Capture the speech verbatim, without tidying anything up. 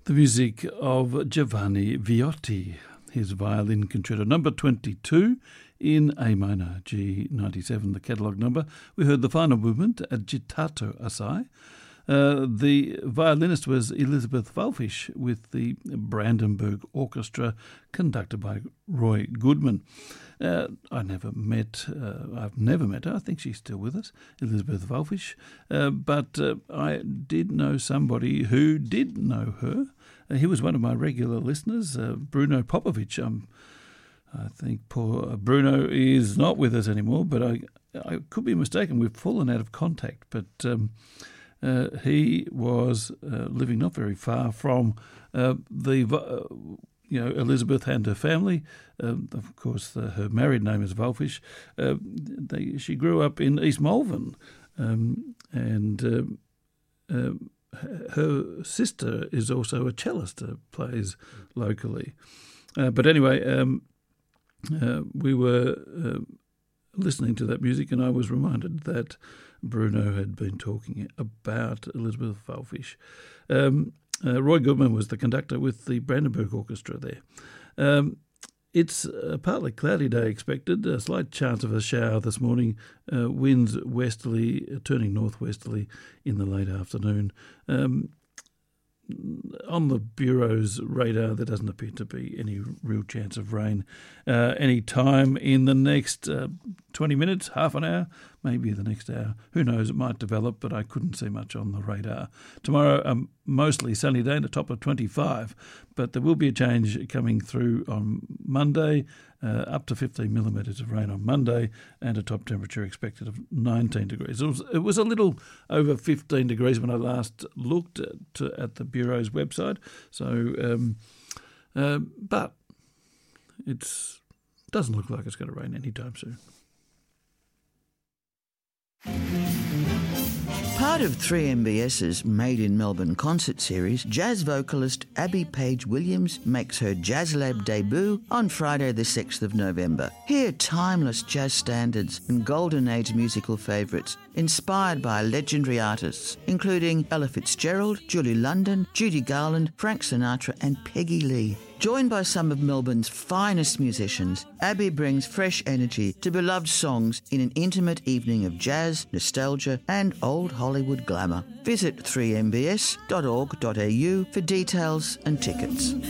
The music of Giovanni Viotti, his violin concerto number twenty-two in A minor, G ninety-seven, the catalogue number. We heard the final movement, Agitato Assai. Uh, the violinist was Elizabeth Wallfisch with the Brandenburg Orchestra, conducted by Roy Goodman. Uh, I never met, uh, I've never met her, I think she's still with us, Elizabeth Wallfisch, uh, but uh, I did know somebody who did know her. Uh, he was one of my regular listeners, uh, Bruno Popovic. Um, I think poor Bruno is not with us anymore, but I, I could be mistaken. We've fallen out of contact, but um, uh, he was uh, living not very far from uh, the... Uh, You know, Elizabeth and her family. Um, of course, the, her married name is Wallfisch. Uh, they, she grew up in East Malvern, um, and uh, uh, her sister is also a cellist, uh, plays locally. Uh, but anyway, um, uh, we were uh, listening to that music, and I was reminded that Bruno had been talking about Elizabeth Wallfisch. Um, Uh, Roy Goodman was the conductor with the Brandenburg Orchestra there. Um, it's a partly cloudy day expected, a slight chance of a shower this morning, uh, winds westerly, uh, turning northwesterly in the late afternoon. Um, on the Bureau's radar, there doesn't appear to be any real chance of rain uh, any time in the next uh, twenty minutes, half an hour, maybe the next hour. Who knows, it might develop, but I couldn't see much on the radar. Tomorrow, a um, mostly sunny day, a top of twenty-five, but there will be a change coming through on Monday, uh, up to fifteen millimetres of rain on Monday, and a top temperature expected of nineteen degrees. It was, it was a little over fifteen degrees when I last looked at, at the Bureau's website, so, um, uh, but it doesn't look like it's going to rain anytime soon. Part of three M B S's Made in Melbourne concert series, jazz vocalist Abby Page Williams makes her Jazz Lab debut on Friday the sixth of November. Hear timeless jazz standards and golden age musical favourites inspired by legendary artists including Ella Fitzgerald, Julie London, Judy Garland, Frank Sinatra and Peggy Lee. Joined by some of Melbourne's finest musicians, Abby brings fresh energy to beloved songs in an intimate evening of jazz, nostalgia and old Hollywood glamour. Visit three m b s dot org dot a u for details and tickets.